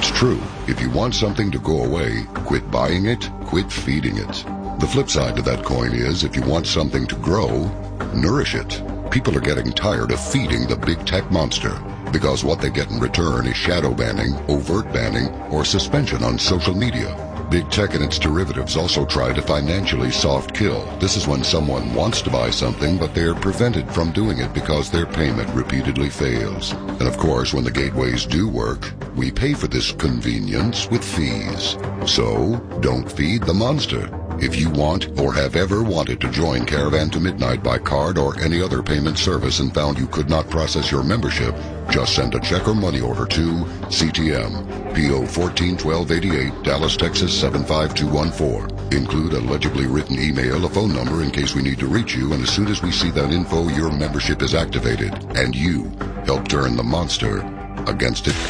It's true. If you want something to go away, quit buying it, quit feeding it. The flip side to that coin is, if you want something to grow, nourish it. People are getting tired of feeding the big tech monster, because what they get in return is shadow banning, overt banning, or suspension on social media. Big tech and its derivatives also try to financially soft kill. This is when someone wants to buy something, but they're prevented from doing it because their payment repeatedly fails. And of course, when the gateways do work, we pay for this convenience with fees. So, don't feed the monster. If you want or have ever wanted to join Caravan to Midnight by card or any other payment service and found you could not process your membership, just send a check or money order to CTM, P.O. 141288, Dallas, Texas 75214. Include a legibly written email, a phone number in case we need to reach you, and as soon as we see that info, your membership is activated, and you help turn the monster against it.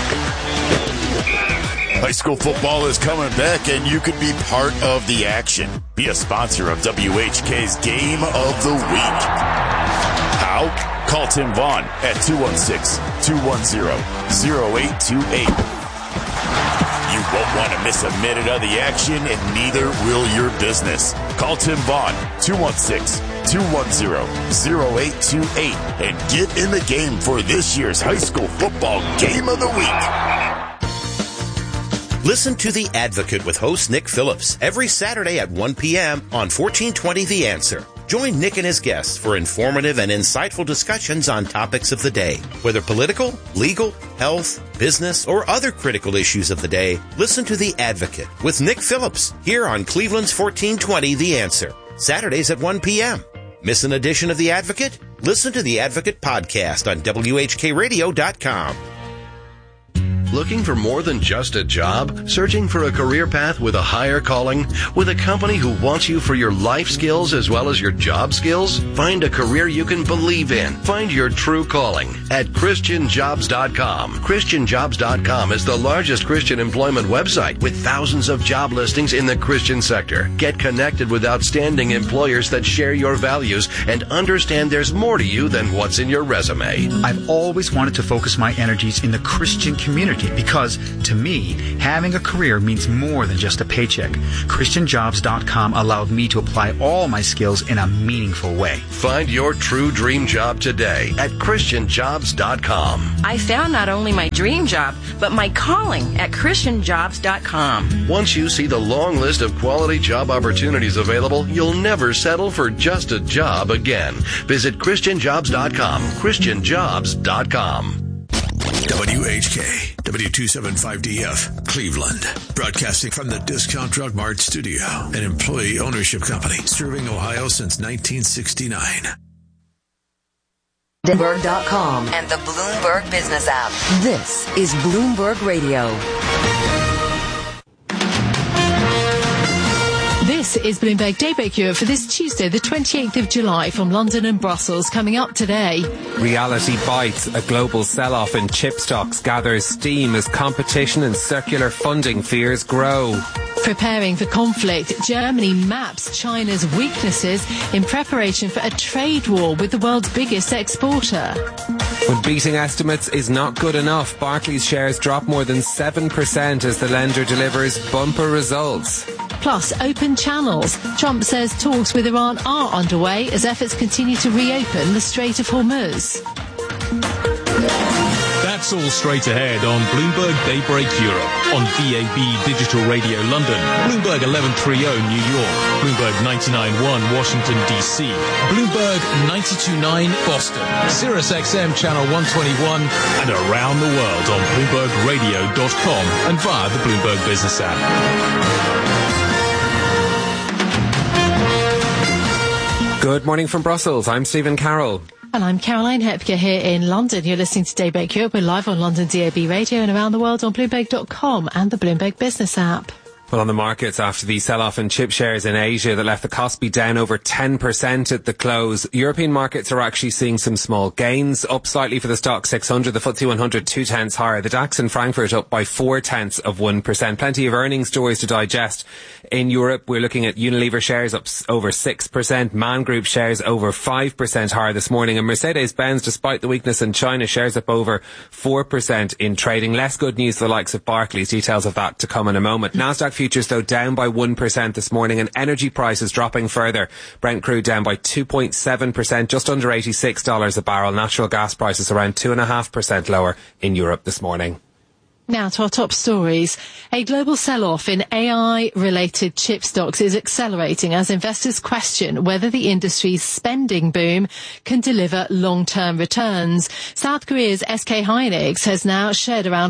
High school football is coming back, and you could be part of the action. Be a sponsor of WHK's Game of the Week. How? Call Tim Vaughn at 216-210-0828. You won't want to miss a minute of the action, and neither will your business. Call Tim Vaughn, 216-210-0828, and get in the game for this year's high school football Game of the Week. Listen to The Advocate with host Nick Phillips every Saturday at 1 p.m. on 1420 The Answer. Join Nick and his guests for informative and insightful discussions on topics of the day. Whether political, legal, health, business, or other critical issues of the day, listen to The Advocate with Nick Phillips here on Cleveland's 1420 The Answer. Saturdays at 1 p.m. Miss an edition of The Advocate? Listen to The Advocate podcast on WHKRadio.com. Looking for more than just a job? Searching for a career path with a higher calling? With a company who wants you for your life skills as well as your job skills? Find a career you can believe in. Find your true calling at ChristianJobs.com. ChristianJobs.com is the largest Christian employment website with thousands of job listings in the Christian sector. Get connected with outstanding employers that share your values and understand there's more to you than what's in your resume. I've always wanted to focus my energies in the Christian community, because, to me, having a career means more than just a paycheck. ChristianJobs.com allowed me to apply all my skills in a meaningful way. Find your true dream job today at ChristianJobs.com. I found not only my dream job, but my calling at ChristianJobs.com. Once you see the long list of quality job opportunities available, you'll never settle for just a job again. Visit ChristianJobs.com. ChristianJobs.com. WHK, W275DF, Cleveland. Broadcasting from the Discount Drug Mart studio, an employee ownership company serving Ohio since 1969. Bloomberg.com and the Bloomberg Business app. This is Bloomberg Radio. This is Bloomberg Daybreak Europe for this Tuesday, the 28th of July, from London and Brussels. Coming up today, reality bites. A global sell-off in chip stocks gathers steam as competition and circular funding fears grow. Preparing for conflict, Germany maps China's weaknesses in preparation for a trade war with the world's biggest exporter. When beating estimates is not good enough, Barclays shares drop more than 7% as the lender delivers bumper results. Plus, open channels. Trump says talks with Iran are underway as efforts continue to reopen the Strait of Hormuz. That's all straight ahead on Bloomberg Daybreak Europe, on DAB Digital Radio London, Bloomberg 1130 New York, Bloomberg 99.1 Washington, D.C., Bloomberg 92.9 Boston, Sirius XM Channel 121, and around the world on BloombergRadio.com and via the Bloomberg Business app. Good morning from Brussels. I'm Stephen Carroll. And I'm Caroline Hepker here in London. You're listening to Daybreak Europe. We're live on London DAB Radio and around the world on Bloomberg.com and the Bloomberg Business app. Well, on the markets after the sell-off in chip shares in Asia that left the Kospi down over 10% at the close, European markets are actually seeing some small gains, up slightly for the Stock 600, the FTSE 100 0.2 higher, the DAX in Frankfurt up by 0.4%. Plenty of earnings stories to digest. In Europe, we're looking at Unilever shares up over 6%, Man Group shares over 5% higher this morning, and Mercedes-Benz, despite the weakness in China, shares up over 4% in trading. Less good news for the likes of Barclays. Details of that to come in a moment. Nasdaq futures, though, down by 1% this morning, and energy prices dropping further. Brent crude down by 2.7%, just under $86 a barrel. Natural gas prices around 2.5% lower in Europe this morning. Now to our top stories. A global sell-off in AI-related chip stocks is accelerating as investors question whether the industry's spending boom can deliver long-term returns. South Korea's SK Hynix has now shed around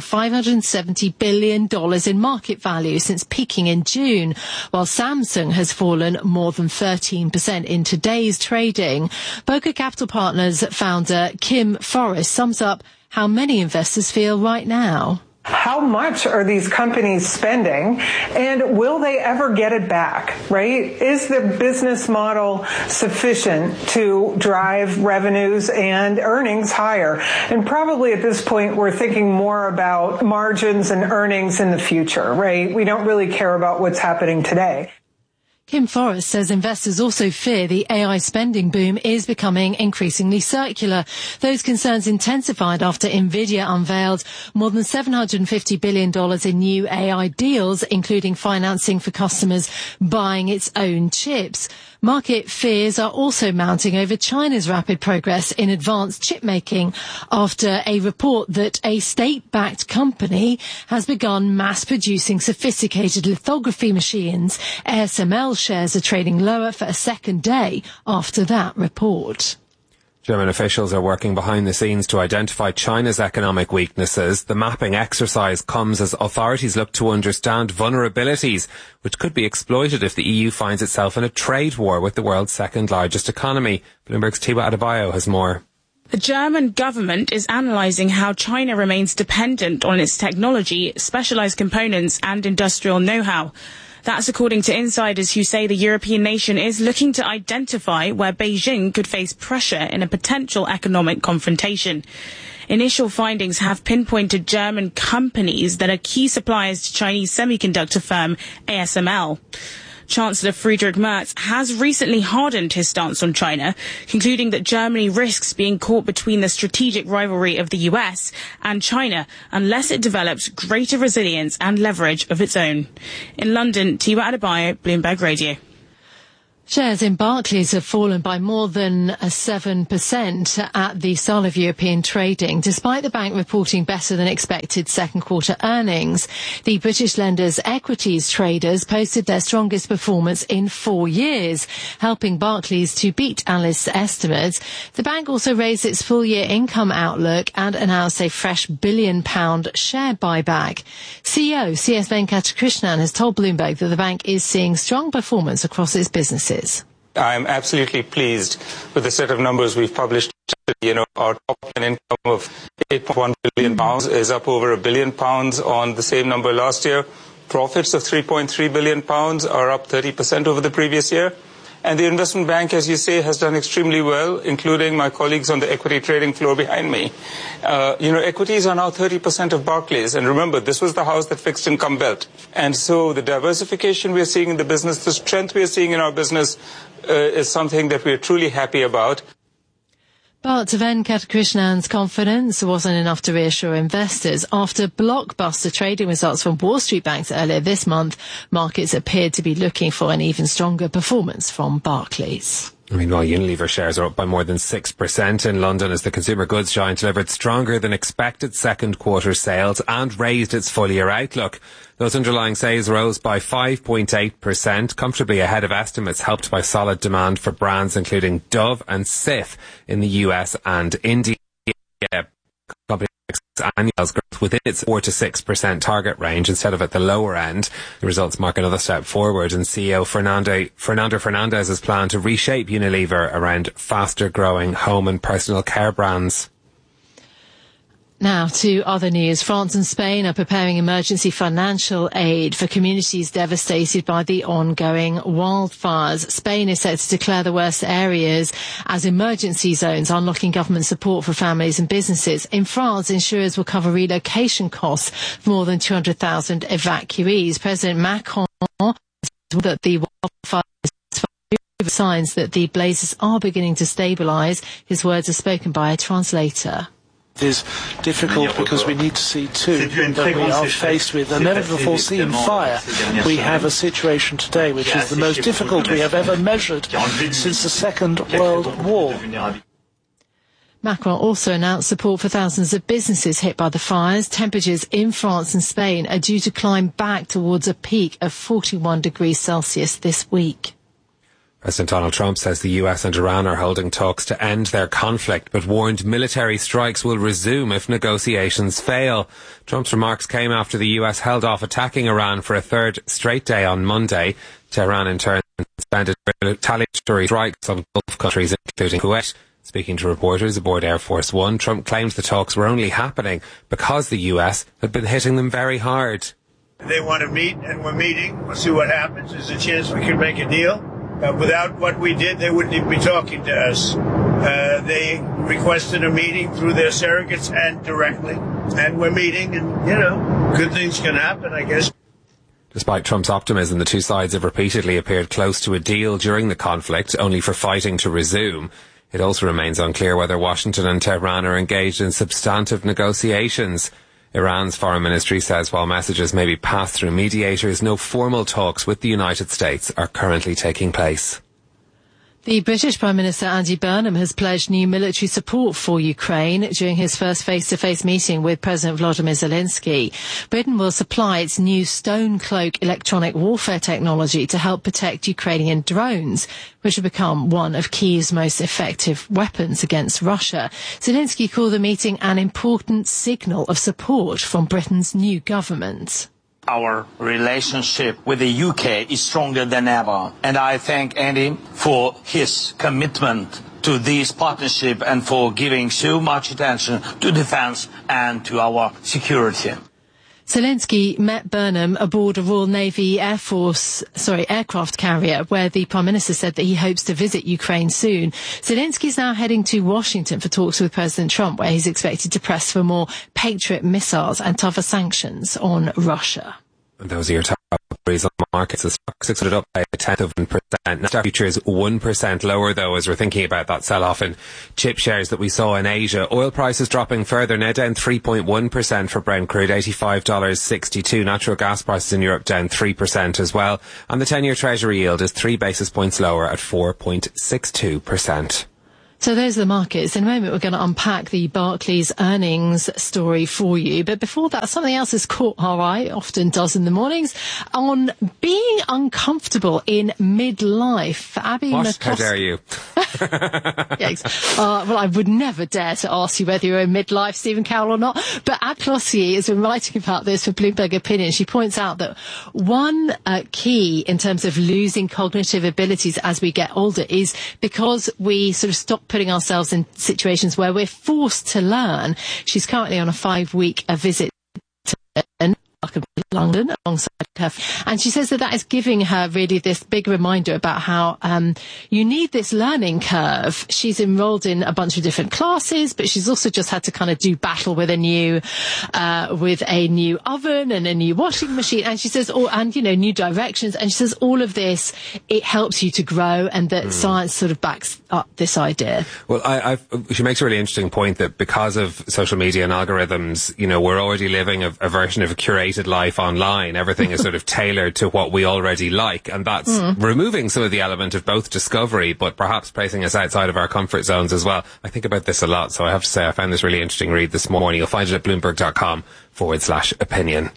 $570 billion in market value since peaking in June, while Samsung has fallen more than 13% in today's trading. Boca Capital Partners founder Kim Forrest sums up how many investors feel right now. How much are these companies spending, and will they ever get it back, right? Is the business model sufficient to drive revenues and earnings higher? And probably at this point, we're thinking more about margins and earnings in the future, right? We don't really care about what's happening today. Kim Forrest says investors also fear the AI spending boom is becoming increasingly circular. Those concerns intensified after Nvidia unveiled more than $750 billion in new AI deals, including financing for customers buying its own chips. Market fears are also mounting over China's rapid progress in advanced chip making after a report that a state-backed company has begun mass producing sophisticated lithography machines. ASML shares are trading lower for a second day after that report. German officials are working behind the scenes to identify China's economic weaknesses. The mapping exercise comes as authorities look to understand vulnerabilities which could be exploited if the EU finds itself in a trade war with the world's second largest economy. Bloomberg's Tiwa Adebayo has more. The German government is analysing how China remains dependent on its technology, specialised components and industrial know-how. That's according to insiders who say the European nation is looking to identify where Beijing could face pressure in a potential economic confrontation. Initial findings have pinpointed German companies that are key suppliers to Chinese semiconductor firm ASML. Chancellor Friedrich Merz has recently hardened his stance on China, concluding that Germany risks being caught between the strategic rivalry of the US and China unless it develops greater resilience and leverage of its own. In London, Tiwa Adebayo, Bloomberg Radio. Shares in Barclays have fallen by more than 7% at the start of European trading, despite the bank reporting better than expected second quarter earnings. The British lender's equities traders posted their strongest performance in 4 years, helping Barclays to beat analysts' estimates. The bank also raised its full-year income outlook and announced a fresh £1 billion share buyback. CEO CS Venkatakrishnan has told Bloomberg that the bank is seeing strong performance across its businesses. I'm absolutely pleased with the set of numbers we've published. Our top line income of £8.1 billion is up over £1 billion on the same number last year. Profits of £3.3 billion are up 30% over the previous year. And the investment bank, as you say, has done extremely well, including my colleagues on the equity trading floor behind me. Equities are now 30% of Barclays. And remember, this was the house that fixed income built. And so the diversification we're seeing in the business, the strength we're seeing in our business is something that we're truly happy about. But Venkatakrishna's confidence wasn't enough to reassure investors. After blockbuster trading results from Wall Street banks earlier this month, markets appeared to be looking for an even stronger performance from Barclays. Meanwhile, Unilever shares are up by more than 6% in London as the consumer goods giant delivered stronger than expected second quarter sales and raised its full year outlook. Those underlying sales rose by 5.8%, comfortably ahead of estimates, helped by solid demand for brands including Dove and Cif in the US and India. Company annual growth within its 4 to 6% target range instead of at the lower end. The results mark another step forward, and CEO Fernando Fernandez's plan to reshape Unilever around faster growing home and personal care brands. Now to other news. France and Spain are preparing emergency financial aid for communities devastated by the ongoing wildfires. Spain is set to declare the worst areas as emergency zones, unlocking government support for families and businesses. In France, insurers will cover relocation costs for more than 200,000 evacuees. President Macron said that the wildfires signs that the blazes are beginning to stabilise. His words are spoken by a translator. It is difficult because we need to see too that we are faced with a never-before-seen fire. We have a situation today which is the most difficult we have ever measured since the Second World War. Macron also announced support for thousands of businesses hit by the fires. Temperatures in France and Spain are due to climb back towards a peak of 41 degrees Celsius this week. President Donald Trump says the US and Iran are holding talks to end their conflict, but warned military strikes will resume if negotiations fail. Trump's remarks came after the US held off attacking Iran for a third straight day on Monday. Tehran in turn suspended retaliatory strikes on Gulf countries, including Kuwait. Speaking to reporters aboard Air Force One, Trump claimed the talks were only happening because the US had been hitting them very hard. They want to meet, and we're meeting. We'll see what happens. There's a chance we can make a deal. Without what we did, they wouldn't even be talking to us. They requested a meeting through their surrogates and directly. And we're meeting, and, good things can happen, I guess. Despite Trump's optimism, the two sides have repeatedly appeared close to a deal during the conflict, only for fighting to resume. It also remains unclear whether Washington and Tehran are engaged in substantive negotiations. Iran's foreign ministry says while messages may be passed through mediators, no formal talks with the United States are currently taking place. The British Prime Minister Andy Burnham has pledged new military support for Ukraine during his first face-to-face meeting with President Volodymyr Zelensky. Britain will supply its new Stone Cloak electronic warfare technology to help protect Ukrainian drones, which have become one of Kyiv's most effective weapons against Russia. Zelensky called the meeting an important signal of support from Britain's new government. Our relationship with the UK is stronger than ever, and I thank Andy for his commitment to this partnership and for giving so much attention to defence and to our security. Zelensky met Burnham aboard a Royal Navy aircraft carrier, where the Prime Minister said that he hopes to visit Ukraine soon. Zelensky is now heading to Washington for talks with President Trump, where he's expected to press for more Patriot missiles and tougher sanctions on Russia. And those are your top stories on markets. The stock 600 up by 0.1%. Nasdaq futures 1% lower, though, as we're thinking about that sell-off in chip shares that we saw in Asia. Oil prices dropping further, now down 3.1% for Brent crude, $85.62. Natural gas prices in Europe down 3% as well. And the 10-year Treasury yield is 3 basis points lower at 4.62%. So those are the markets. In a moment, we're going to unpack the Barclays earnings story for you. But before that, something else has caught our eye, often does in the mornings, on being uncomfortable in midlife. Abby What? How dare you? Well, I would never dare to ask you whether you're in midlife, Stephen Cowell, or not. But Ab Clossier has been writing about this for Bloomberg Opinion. She points out that one key in terms of losing cognitive abilities as we get older is because we sort of stop putting ourselves in situations where we're forced to learn. She's currently on a 5-week visit to London alongside her, and she says that is giving her really this big reminder about how you need this learning curve. She's enrolled in a bunch of different classes, but she's also just had to kind of do battle with a new oven and a new washing machine, and she says new directions, and she says all of this, it helps you to grow, and that science sort of backs up this idea. Well, she makes a really interesting point that because of social media and algorithms, we're already living a version of a curated life online. Everything is sort of tailored to what we already like, and that's removing some of the element of both discovery, but perhaps placing us outside of our comfort zones as well. I think about this a lot, so I have to say I found this really interesting read this morning. You'll find it at bloomberg.com/opinion.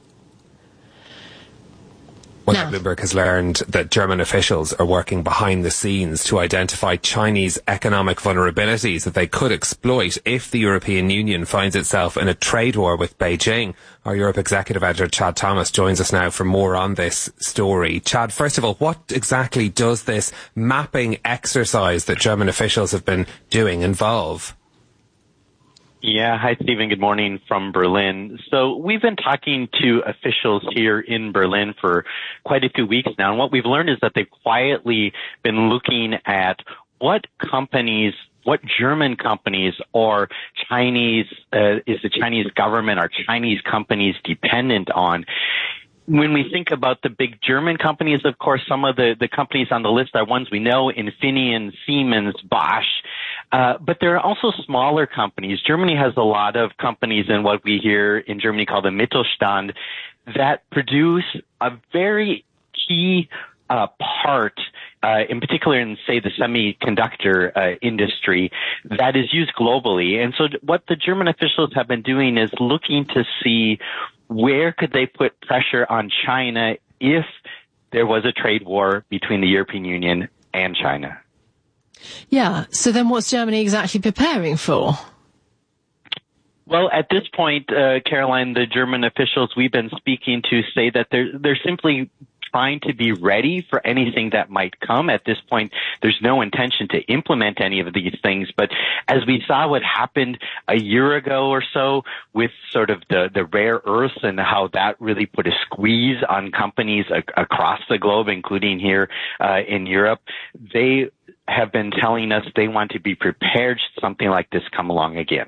Bloomberg has learned that German officials are working behind the scenes to identify Chinese economic vulnerabilities that they could exploit if the European Union finds itself in a trade war with Beijing. Our Europe Executive Editor Chad Thomas joins us now for more on this story. Chad, first of all, what exactly does this mapping exercise that German officials have been doing involve? Yeah. Hi, Stephen. Good morning from Berlin. So we've been talking to officials here in Berlin for quite a few weeks now. And what we've learned is that they've quietly been looking at what German companies or Chinese, is the Chinese government or Chinese companies dependent on. When we think about the big German companies, of course, some of the companies on the list are ones we know, Infineon, Siemens, Bosch. But there are also smaller companies. Germany has a lot of companies in what we here in Germany call the Mittelstand that produce a very key part, in particular in, say, the semiconductor industry that is used globally. And so what the German officials have been doing is looking to see where could they put pressure on China if there was a trade war between the European Union and China. Yeah. So then what's Germany exactly preparing for? Well, at this point, Caroline, the German officials we've been speaking to say that they're simply trying to be ready for anything that might come. At this point, there's no intention to implement any of these things. But as we saw what happened a year ago or so with sort of the rare earths and how that really put a squeeze on companies across the globe, including here in Europe, they have been telling us they want to be prepared should something like this come along again.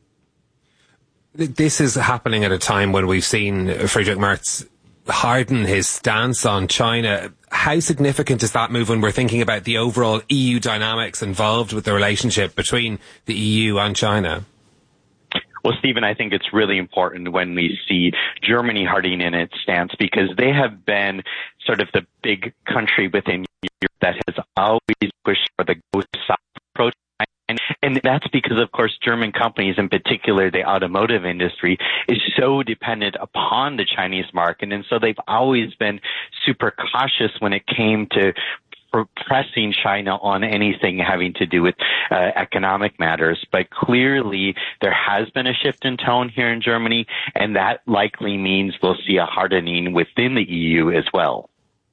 This is happening at a time when we've seen Friedrich Merz harden his stance on China. How significant is that move when we're thinking about the overall EU dynamics involved with the relationship between the EU and China? Well, Stephen, I think it's really important when we see Germany hardening in its stance because they have been sort of the big country within Europe that has always pushed for the go-south approach. And that's because, of course, German companies, in particular the automotive industry, is so dependent upon the Chinese market. And so they've always been super cautious when it came to pressing China on anything having to do with economic matters. But clearly there has been a shift in tone here in Germany, and that likely means we'll see a hardening within the EU as well.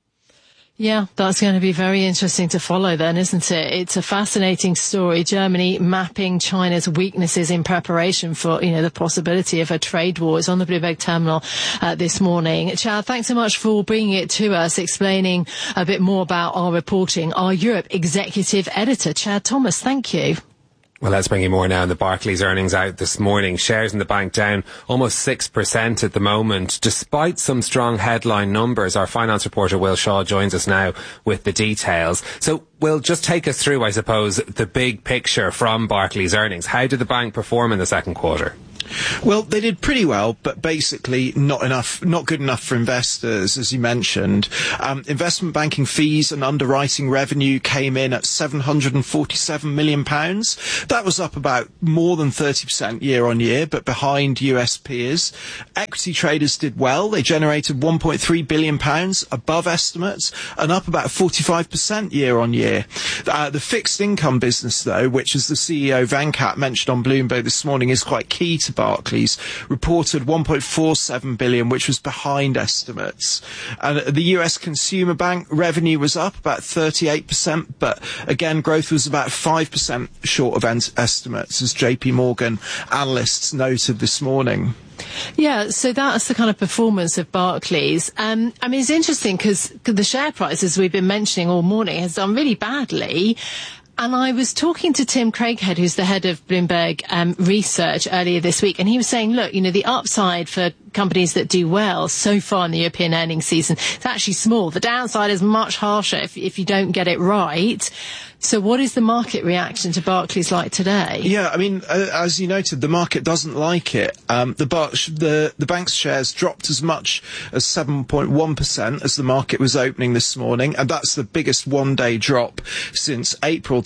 Yeah, that's going to be very interesting to follow then, isn't it? It's a fascinating story. Germany mapping China's weaknesses in preparation for, the possibility of a trade war. It's on the Bloomberg terminal this morning. Chad, thanks so much for bringing it to us, explaining a bit more about our reporting. Our Europe executive editor, Chad Thomas, thank you. Well, let's bring you more now. The Barclays earnings out this morning. Shares in the bank down almost 6% at the moment, despite some strong headline numbers. Our finance reporter, Will Shaw, joins us now with the details. So, Will, just take us through, I suppose, the big picture from Barclays earnings. How did the bank perform in the second quarter? Well, they did pretty well, but basically not good enough for investors, as you mentioned. Investment banking fees and underwriting revenue came in at £747 million. That was up about more than 30% year on year, but behind US peers. Equity traders did well. They generated £1.3 billion above estimates and up about 45% year on year. The fixed income business, though, which as the CEO Venkat mentioned on Bloomberg this morning, is quite key to Barclays, reported $1.47 billion, which was behind estimates. And the US Consumer Bank revenue was up about 38%, but again, growth was about 5% short of estimates, as JP Morgan analysts noted this morning. Yeah, so that's the kind of performance of Barclays. It's interesting because the share price, as we've been mentioning all morning, has done really badly. And I was talking to Tim Craighead, who's the head of Bloomberg Research, earlier this week, and he was saying, look, the upside for companies that do well so far in the European earnings season is actually small. The downside is much harsher if you don't get it right. So what is the market reaction to Barclays like today? Yeah, as you noted, the market doesn't like it. The bank's shares dropped as much as 7.1% as the market was opening this morning, and that's the biggest one-day drop since April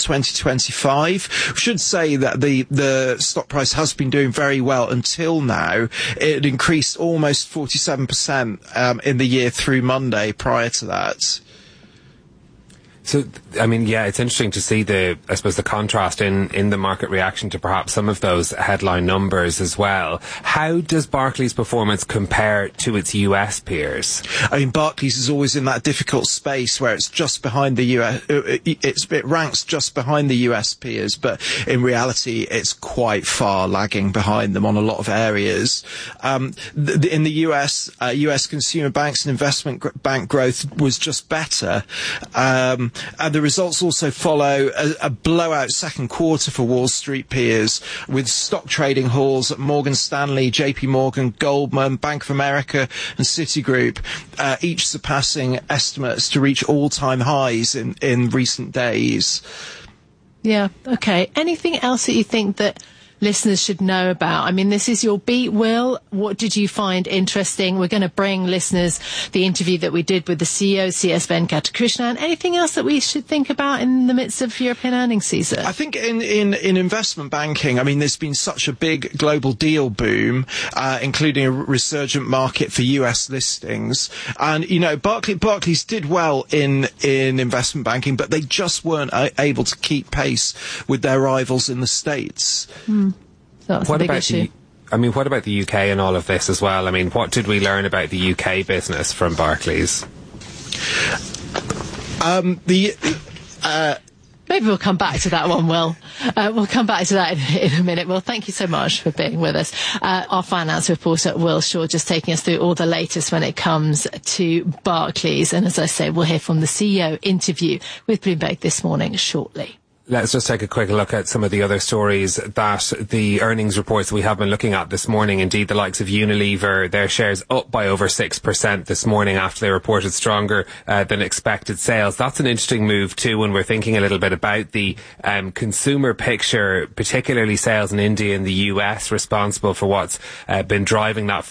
2025. We should say that the stock price has been doing very well until now. It increased almost 47% in the year through Monday prior to that. So, I mean, yeah, it's interesting to see the contrast in the market reaction to perhaps some of those headline numbers as well. How does Barclays' performance compare to its US peers? I mean, Barclays is always in that difficult space where it's just behind the US, it ranks just behind the US peers, but in reality, it's quite far lagging behind them on a lot of areas. In the US, US consumer banks and investment bank growth was just better. And the results also follow a blowout second quarter for Wall Street peers, with stock trading hauls at Morgan Stanley, JP Morgan, Goldman, Bank of America and Citigroup, each surpassing estimates to reach all-time highs in recent days. Yeah, okay. Anything else that you think that listeners should know about? I mean, this is your beat, Will. What did you find interesting? We're going to bring listeners the interview that we did with the CEO, CS Venkatakrishnan. Anything else that we should think about in the midst of European earnings season? I think in investment banking, I mean, there's been such a big global deal boom, including a resurgent market for US listings. And, you know, Barclays did well in investment banking, but they just weren't able to keep pace with their rivals in the States. That's a big issue. What about the UK and all of this as well? I mean, what did we learn about the UK business from Barclays? Maybe we'll come back to that one, Will. We'll come back to that in a minute. Well, thank you so much for being with us. Our finance reporter, Will Shaw, just taking us through all the latest when it comes to Barclays. And as I say, we'll hear from the CEO interview with Bloomberg this morning shortly. Let's just take a quick look at some of the other stories that the earnings reports we have been looking at this morning. Indeed, the likes of Unilever, their shares up by over 6% this morning after they reported stronger than expected sales. That's an interesting move too when we're thinking a little bit about the consumer picture, particularly sales in India and the US, responsible for what's been driving that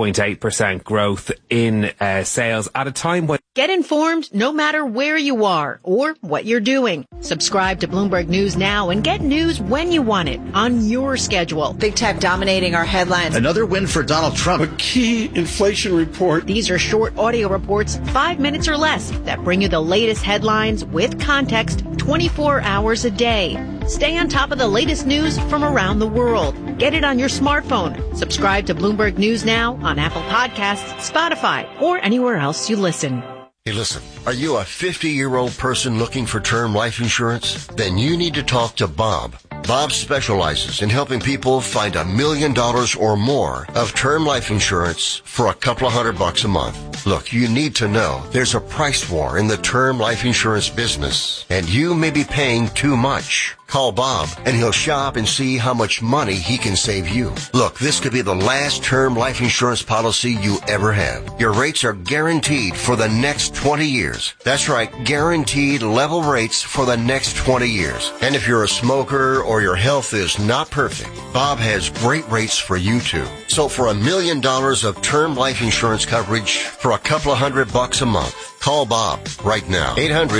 5.8% growth in sales at a time when... Get informed no matter where you are or what you're doing. Subscribe to Bloomberg News now and get news when you want it on your schedule. Big tech dominating our headlines. Another win for Donald Trump. A key inflation report. These are short audio reports, 5 minutes or less, that bring you the latest headlines with context 24 hours a day. Stay on top of the latest news from around the world. Get it on your smartphone. Subscribe to Bloomberg News now on Apple Podcasts, Spotify, or anywhere else you listen. Hey, listen, are you a 50-year-old person looking for term life insurance? Then you need to talk to Bob. Bob specializes in helping people find $1 million or more of term life insurance for a couple of $100 a month. Look, you need to know there's a price war in the term life insurance business, and you may be paying too much. Call Bob, and he'll shop and see how much money he can save you. Look, this could be the last term life insurance policy you ever have. Your rates are guaranteed for the next 20 years. That's right, guaranteed level rates for the next 20 years. And if you're a smoker or your health is not perfect, Bob has great rates for you too. So for $1 million of term life insurance coverage for a couple of $100 a month, call Bob right now.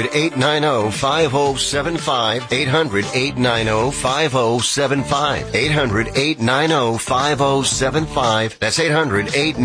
800-890-5075. 800-890-5075. 800-890-5075. That's 800-890